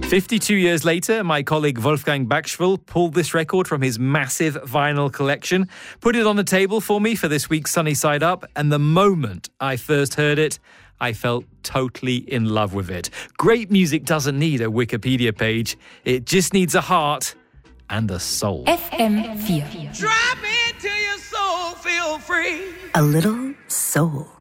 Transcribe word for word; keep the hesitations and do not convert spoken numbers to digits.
fifty-two years later, my colleague Wolfgang Bachschwil pulled this record from his massive vinyl collection, put it on the table for me for this week's Sunny Side Up, and the moment I first heard it, I felt totally in love with it. Great music doesn't need a Wikipedia page. It just needs a heart and a soul. F M four. Drop into your soul, feel free. A little soul.